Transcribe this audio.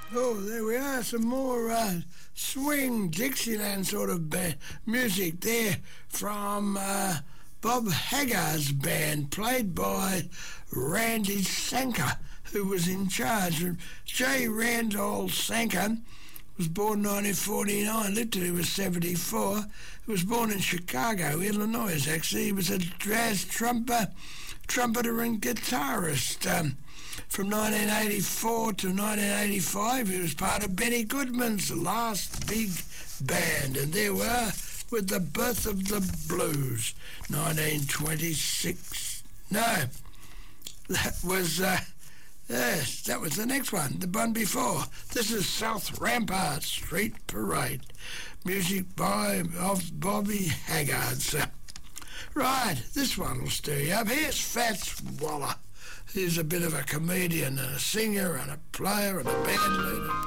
Oh, there we are. Some more swing Dixieland sort of music there from Bob Haggard's band, played by Randy Sanker, who was in charge. J. Randall Sanker was born 1949, lived till he was 74. He was born in Chicago, Illinois, actually. He was a jazz trumpeter and guitarist. From 1984 to 1985, he was part of Benny Goodman's last big band, and there we are with The Birth of the Blues, 1926. No, that was the next one, the one before. This is South Rampart Street Parade, music of Bobby Haggard. Right, this one will stir you up. Here's Fats Waller. He's a bit of a comedian and a singer and a player and a band leader.